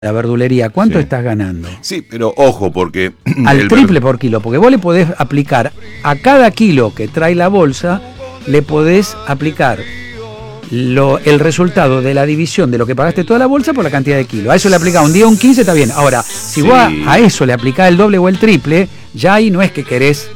la verdulería, ¿cuánto estás ganando? Sí, pero ojo, porque... Al triple por kilo, porque vos le podés aplicar a cada kilo que trae la bolsa, le podés aplicar el resultado de la división de lo que pagaste toda la bolsa por la cantidad de kilos. A eso le aplicás un día un 15, está bien. Ahora, si vos a eso le aplicás el doble o el triple, ya ahí no es que querés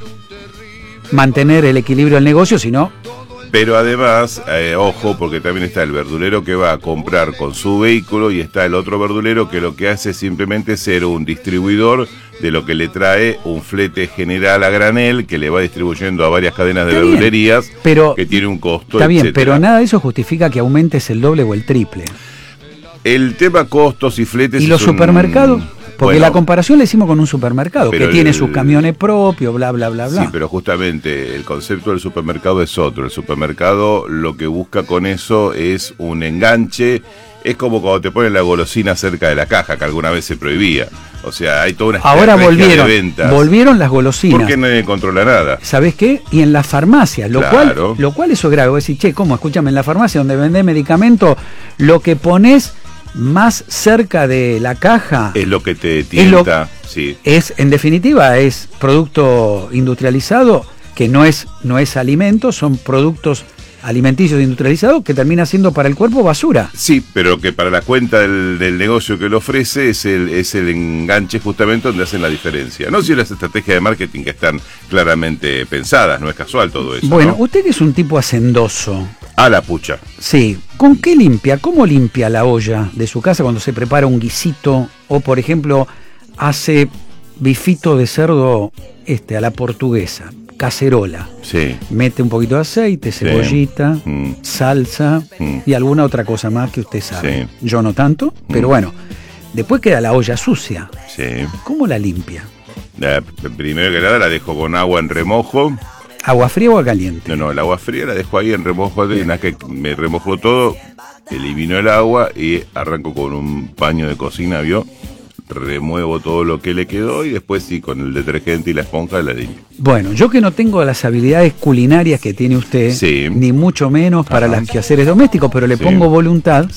mantener el equilibrio del negocio, sino... Pero además, ojo, porque también está el verdulero que va a comprar con su vehículo y está el otro verdulero que lo que hace es simplemente ser un distribuidor de lo que le trae un flete general a granel que le va distribuyendo a varias cadenas de verdulerías, que tiene un costo, está bien, pero nada de eso justifica que aumentes el doble o el triple. El tema costos y fletes... ¿Y los supermercados? Porque la comparación la hicimos con un supermercado que tiene sus camiones propios, bla, bla, bla, bla. Sí, pero justamente el concepto del supermercado es otro. El supermercado lo que busca con eso es un enganche. Es como cuando te ponen la golosina cerca de la caja, que alguna vez se prohibía. O sea, hay toda una estrategia de ventas. Volvieron las golosinas. Porque nadie controla nada. ¿Sabés qué? Y en las farmacias, lo cual eso es grave. Vos decís, che, ¿cómo? Escúchame, en la farmacia donde vendés medicamentos, lo que pones más cerca de la caja es lo que te tienta, en definitiva es producto industrializado que no es alimento, son productos alimenticios industrializados que termina siendo para el cuerpo basura. Sí, pero que para la cuenta del negocio que lo ofrece es el enganche justamente donde hacen la diferencia. No si las estrategias de marketing que están claramente pensadas, no es casual todo eso. Bueno, ¿no? Usted que es un tipo hacendoso. A la pucha. Sí. ¿Con qué limpia? ¿Cómo limpia la olla de su casa cuando se prepara un guisito? O, por ejemplo, hace bifito de cerdo a la portuguesa, cacerola. Sí. Mete un poquito de aceite, cebollita, salsa y alguna otra cosa más que usted sabe. Sí. Yo no tanto, pero bueno. Después queda la olla sucia. Sí. ¿Cómo la limpia? Primero que nada la dejo con agua en remojo. ¿Agua fría o agua caliente? No, el agua fría la dejo ahí en remojo, una que me remojo todo, elimino el agua y arranco con un paño de cocina, ¿vio? Remuevo todo lo que le quedó y después sí, con el detergente y la esponja la limpio. Bueno, yo que no tengo las habilidades culinarias que tiene usted, ni mucho menos para los quehaceres domésticos, pero le pongo voluntad,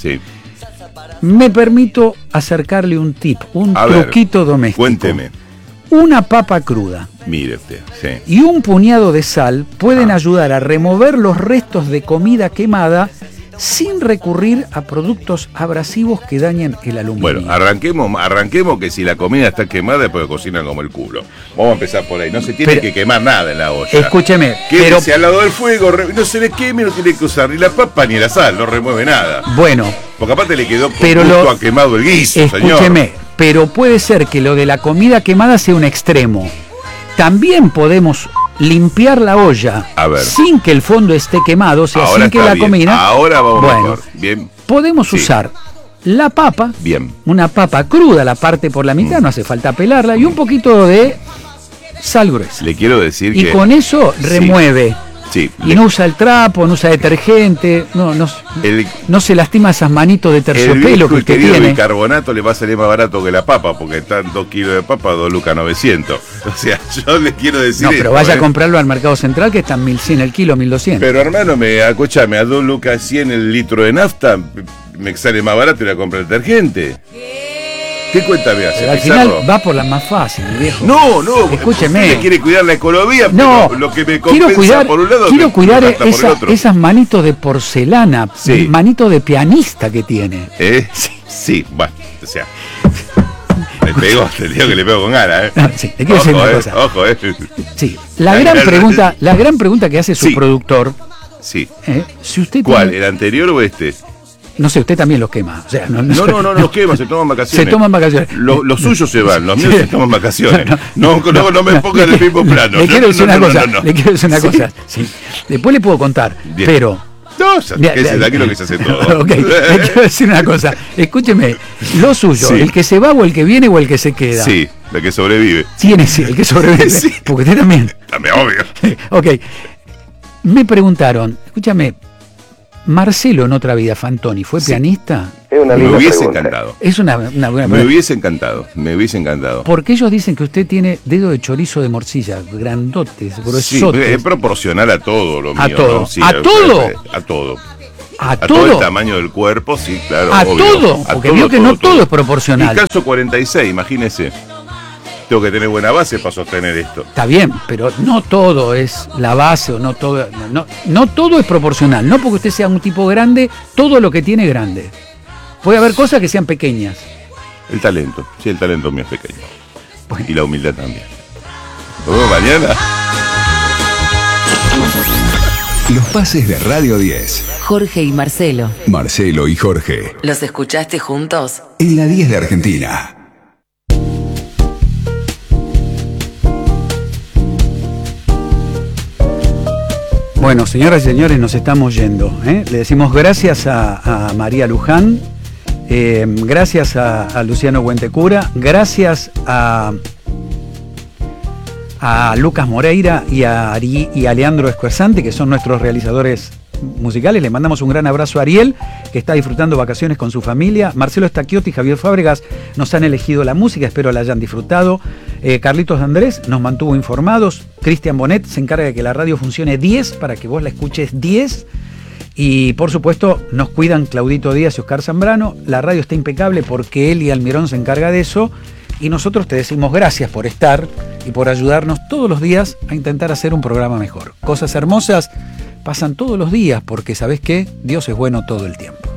me permito acercarle un tip, un truquito doméstico. Cuénteme. Una papa cruda. Mire usted, y un puñado de sal pueden ayudar a remover los restos de comida quemada sin recurrir a productos abrasivos que dañan el aluminio. Bueno, arranquemos que si la comida está quemada, después cocinan como el culo. Vamos a empezar por ahí. No se tiene que quemar nada en la olla. Escúcheme. Quédese al lado del fuego, no se le queme, no tiene que usar ni la papa ni la sal, no remueve nada. Bueno. Porque aparte le quedó con gusto a quemado el guiso, escúcheme, señor. Pero puede ser que lo de la comida quemada sea un extremo. También podemos limpiar la olla sin que el fondo esté quemado, o sea, ahora sin que la comida... Ahora vamos mejor. Bien. Podemos usar la papa, una papa cruda, la parte por la mitad, no hace falta pelarla, y un poquito de sal gruesa. Le quiero decir que... Y con eso remueve. Y no usa el trapo, no usa detergente, no se lastima esas manitos de terciopelo que usted tiene. El bicarbonato le va a salir más barato que la papa, porque están 2 kilos de papa, 2 lucas 900. O sea, yo le quiero decir. No, pero vaya a comprarlo al mercado central, que están 1100 el kilo, 1200. Pero hermano, escúchame, a 2 lucas 100 el litro de nafta, me sale más barato ir a comprar detergente. ¿Qué cuenta me hace? Al final va por la más fácil, mi viejo. No, escúcheme. Usted quiere cuidar la ecología, no, pero lo que me compensa por un lado quiero cuidar esas manitos de porcelana, manitos de pianista que tiene. Sí, bueno, o sea. Me pegó, te digo que le pego con ganas, No, sí, le quiero decir una cosa. Ojo, Sí, la gran pregunta que hace su productor. Sí. Si usted ¿Cuál? ¿El anterior o este? No sé, usted también los quema. O sea, no los quema, se toman vacaciones. Se toman vacaciones. Los suyos se van, los míos se toman vacaciones. No me pongan en el mismo plano. Le quiero decir una cosa. Le quiero decir una cosa. Sí. Después le puedo contar, pero... No, de aquí lo que se hace todo. Ok, le quiero decir una cosa. Escúcheme, lo suyo, el que se va o el que viene o el que se queda. Sí, el que sobrevive. El que sobrevive. Porque usted también. También, obvio. Ok. Me preguntaron, escúchame, Marcelo en otra vida, Fantoni, ¿fue pianista? Me hubiese encantado. Es una buena pregunta. Me hubiese encantado. Porque ellos dicen que usted tiene dedo de chorizo de morcilla, grandotes, gruesotes. Sí, es proporcional a todo lo mío. ¿A todo? ¿No? Sí, ¿A todo? A todo. ¿A todo todo? el tamaño del cuerpo, sí, claro. ¿A obvio. todo? Porque vio que no todo es proporcional. Y calzo 46, imagínese. Tengo que tener buena base para sostener esto. Está bien, pero no todo es la base o no todo. No todo es proporcional. No porque usted sea un tipo grande, todo lo que tiene es grande. Puede haber cosas que sean pequeñas. El talento, sí, el talento mío es pequeño. Bueno. Y la humildad también. Nos vemos mañana. Los pases de Radio 10. Jorge y Marcelo. Marcelo y Jorge. ¿Los escuchaste juntos? En la 10 de Argentina. Bueno, señoras y señores, nos estamos yendo. Le decimos gracias a María Luján, gracias a Luciano Huentecura, gracias a Lucas Moreira y a Leandro Escuerzante, que son nuestros realizadores musicales. Le mandamos un gran abrazo a Ariel, que está disfrutando vacaciones con su familia. Marcelo Stacchiotti y Javier Fábregas nos han elegido la música, espero la hayan disfrutado. Carlitos Andrés nos mantuvo informados. Cristian Bonet se encarga de que la radio funcione 10 para que vos la escuches 10. Y por supuesto nos cuidan Claudito Díaz y Oscar Zambrano. La radio está impecable porque Eli Almirón se encarga de eso. Y nosotros te decimos gracias por estar y por ayudarnos todos los días a intentar hacer un programa mejor. Cosas hermosas pasan todos los días porque, ¿sabés qué? Dios es bueno todo el tiempo.